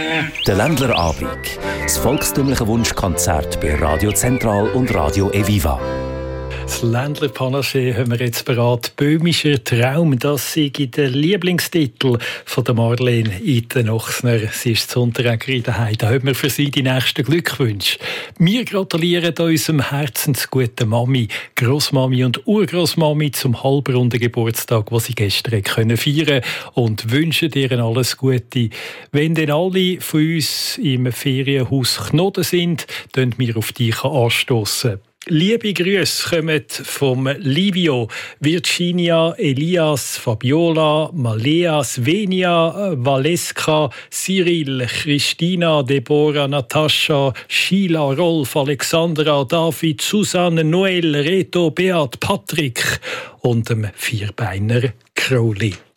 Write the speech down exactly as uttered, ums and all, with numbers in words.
Der Ländler Abend. Das volkstümliche Wunschkonzert bei Radio Zentral und Radio Eviva. Das Ländler Panaché haben wir jetzt beraten. «Böhmischer Traum», das sei der Lieblingstitel von der Marlene Iten-Ochsner. Sie ist Sonntagägerin daheim. Da haben wir für sie die nächsten Glückwünsche. Wir gratulieren unserem herzensguten Mami, Grossmami und Urgroßmami zum halbrunden Geburtstag, den sie gestern feiern konnten, und wünschen ihr alles Gute. Wenn denn alle von uns im Ferienhaus Knoten sind, können wir auf dich anstoßen. Liebe Grüße kommen vom Livio, Virginia, Elias, Fabiola, Malea, Svenia, Valeska, Cyril, Christina, Deborah, Natascha, Sheila, Rolf, Alexandra, David, Susanne, Noel, Reto, Beat, Patrick und dem Vierbeiner Crowley.